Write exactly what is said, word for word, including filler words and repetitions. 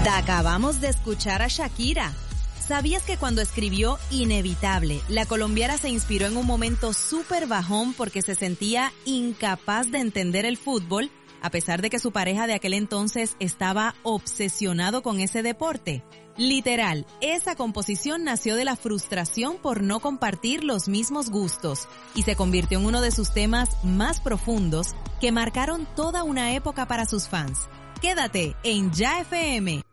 Te acabamos de escuchar a Shakira. ¿Sabías que cuando escribió Inevitable, la colombiana se inspiró en un momento súper bajón porque se sentía incapaz de entender el fútbol, a pesar de que su pareja de aquel entonces estaba obsesionado con ese deporte? Literal, esa composición nació de la frustración por no compartir los mismos gustos y se convirtió en uno de sus temas más profundos que marcaron toda una época para sus fans. Quédate en Ya F M.